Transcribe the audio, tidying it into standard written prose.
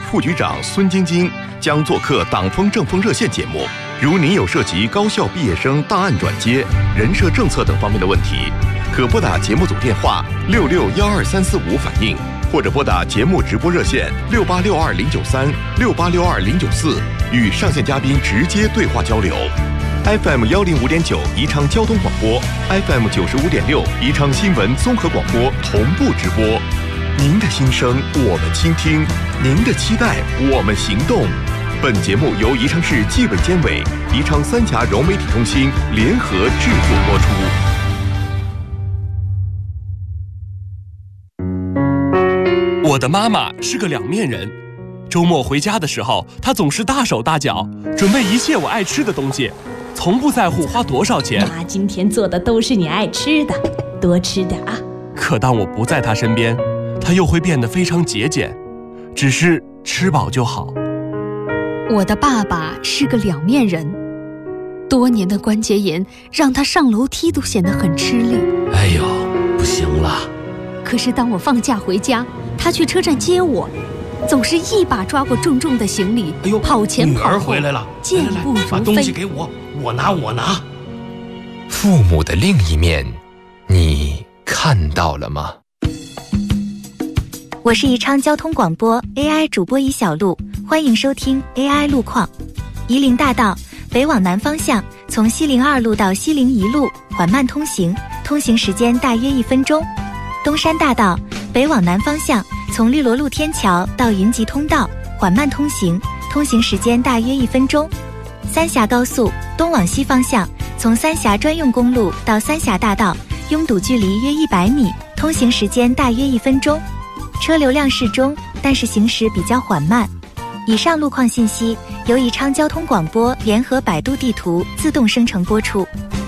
副局长孙晶晶将做客党风政风热线节目。如您有涉及高校毕业生档案转接、人社政策等方面的问题，可拨打节目组电话66123445反映，或者拨打节目直播热线6862093094与上线嘉宾直接对话交流。FM 105.9宜昌交通广播， FM 95.6宜昌新闻综合广播同步直播。您的心声我们倾听，您的期待我们行动。本节目由宜昌市纪委监委、宜昌三峡融媒体中心联合制作播出。 我的妈妈是个两面人，周末回家的时候，她总是大手大脚，准备一切我爱吃的东西，从不在乎花多少钱。 妈今天做的都是你爱吃的，多吃点啊。 可当我不在她身边，她又会变得非常节俭，只是吃饱就好。 我的爸爸是个两面人，多年的关节炎让他上楼梯都显得很吃力。 哎呦，不行了。 可是当我放假回家，他去车站接我，总是一把抓过重重的行李，跑前跑后， 女儿回来了， 健步如飞。 把东西给我，我拿。 父母的另一面，你看到了吗？ 我是宜昌交通广播 AI 主播宜小璐，欢迎收听 AI 路况。夷陵大道北往南方向，从西陵2路到西陵1路缓慢通行，通行时间大约1分钟。东山大道北往南方向，从绿萝路天桥到云集通道缓慢通行，通行时间大约1分钟。三峡高速东往西方向，从三峡专用公路到三峡大道，拥堵距离约100米，通行时间大约1分钟。车流量适中，但是行驶比较缓慢。以上路况信息由宜昌交通广播联合百度地图自动生成播出。